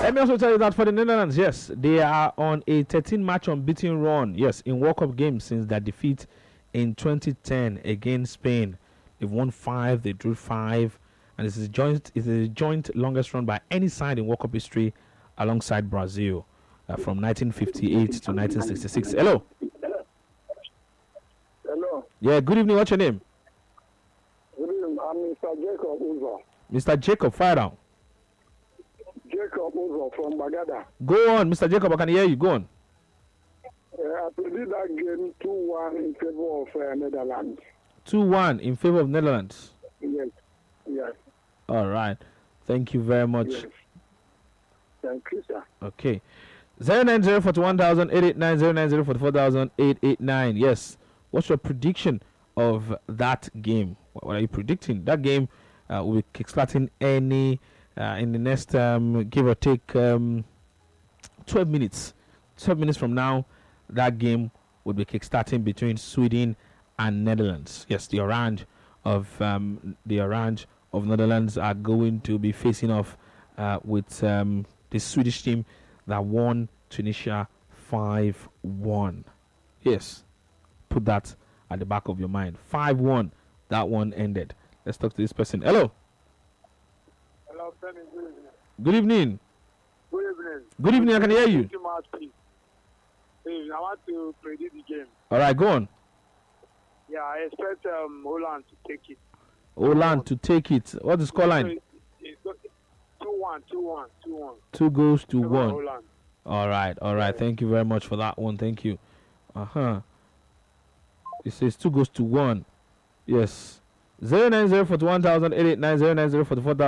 Let me also tell you that for the Netherlands, yes, they are on a 13-match unbeaten run. Yes, in World Cup games since their defeat in 2010 against Spain. They've won 5, they drew 5, and it's a joint longest run by any side in World Cup history, alongside Brazil from 1958 to 1966. Hello. Hello. Yeah, good evening. What's your name? Good evening. I'm Mr. Jacob Uzo. Mr. Jacob, fire down. Jacob Uzo from Bagada. Go on, Mr. Jacob. I can hear you. Go on. I predicted that game 2-1 in favor of Netherlands. 2-1 in favor of Netherlands. Yes. Yes. All right. Thank you very much. Yes. Thank you, sir. Okay. 090 41,889 090 44,889. Yes. What's your prediction of that game? What are you predicting? That game will be kickstarting any in the next give or take 12 minutes. 12 minutes from now, that game will be kickstarting between Sweden and Netherlands. Yes, the Orange of Netherlands are going to be facing off with the Swedish team that won Tunisia 5-1. Yes, put that at the back of your mind. 5-1, that one ended. Let's talk to this person. Hello. Hello, Femi. Good evening. Good evening. Good evening. Good evening, I can hear you. Hey, I want to predict the game. All right, go on. Yeah, I expect Holland to take it. Holland to take it. What's the scoreline? 2-1. 2 goes to 1. Holland. All right. Thank you very much for that one. Thank you. It says 2 goes to 1. Yes. 090 41,889 090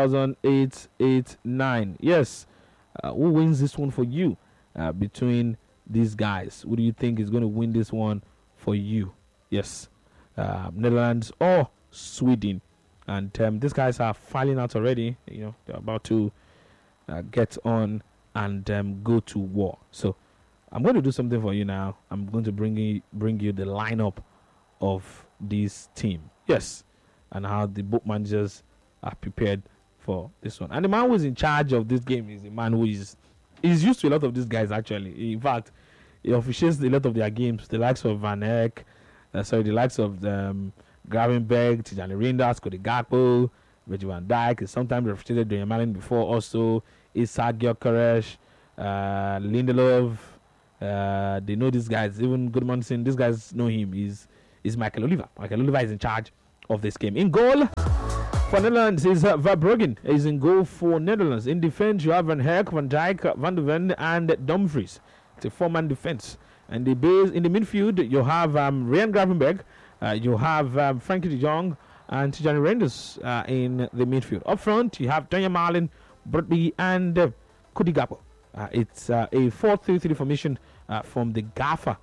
44,889. Yes. Who wins this one for you between these guys? Who do you think is going to win this one for you? Yes. Netherlands or Sweden. And these guys are filing out already. You know, they're about to get on and go to war. So I'm going to do something for you now. I'm going to bring you the lineup of this team. Yes. And how the book managers are prepared for this one. And the man who is in charge of this game is a man who is used to a lot of these guys, actually. In fact, he officiates a lot of their games. The likes of Van Eyck, the likes of Gravenberg, Tijani Reinders, Cody Gakpo, Virgil van Dijk. He sometimes represented Daniel Malin before. Also, Isak Gyökeres, Lindelof. They know these guys. Even Goodmanson, these guys know him. He's Michael Oliver. Michael Oliver is in charge of this game. In goal for Netherlands is Verbruggen is in goal for Netherlands. In defense, you have Van Eyck, Van Dijk, Van de Ven, and Dumfries. It's a 4-man defense. And in the midfield, you have Ryan Gravenberg, you have Frankie de Jong, and Tijani Reinders in the midfield. Up front, you have Daniel Malin, Brotby, and Cody Gakpo. It's a 4-3-3 formation from the Gaffer,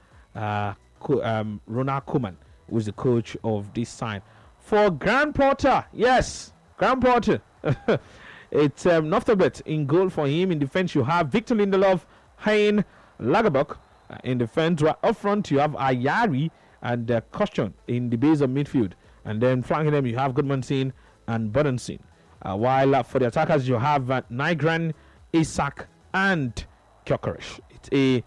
Ronald Koeman, who is the coach of this side. For Graham Potter, yes, Graham Potter. It's Noftabet in goal for him. In defense, you have Victor Lindelof, Hein, Lagerbach. In defense, right up front, you have Ayari and Caution in the base of midfield. And then flanking them, you have Goodmanson and Budensin. While for the attackers, you have Nygren, Isak, and Gyökeres. It's a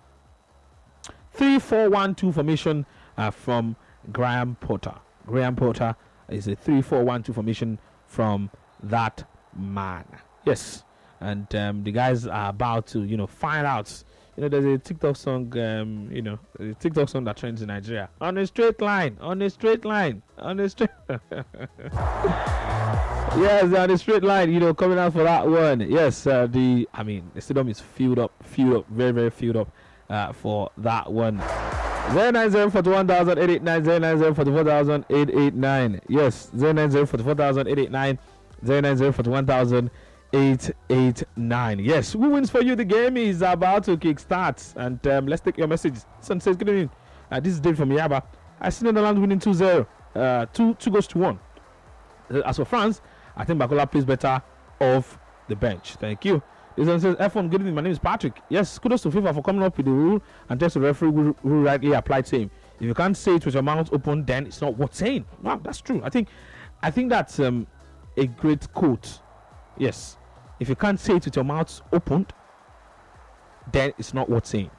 3-4-1-2 formation from Graham Potter. Graham Potter is a 3-4-1-2 formation from that man. Yes. And the guys are about to, find out. There's a TikTok song, a TikTok song that trends in Nigeria. On a straight line. Yes, on a straight line, coming out for that one. Yes, the stadium is filled up, very, very filled up for that one. 090 41,889 090 44,889. Yes, 090 44,889 090 41,889. Yes, who wins for you? The game is about to kickstart. And let's take your message. Son says, good evening. This is Dave from Yaba. I see Netherlands winning 2-0. 2 goes to 1. As for France, I think Bakola plays better off the bench. Thank you. This one says, F1, good evening. My name is Patrick. Yes, kudos to FIFA for coming up with the rule and thanks to the referee who rightly applied same. If you can't say it with your mouth open, then it's not worth saying. Wow, that's true. I think that's a great quote. Yes. If you can't say it with your mouth opened, then it's not worth saying.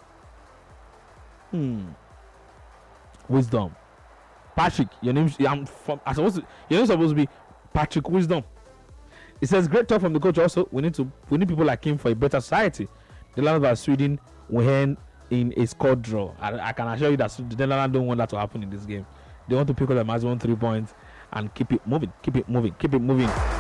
Wisdom. Patrick, your name. Your name supposed to be Patrick Wisdom. It says great talk from the coach. Also, we need people like him for a better society. The Netherlands vs Sweden will end in a score draw. I can assure you that the Netherlands don't want that to happen in this game. They want to pick up the maximum 3 points and keep it moving.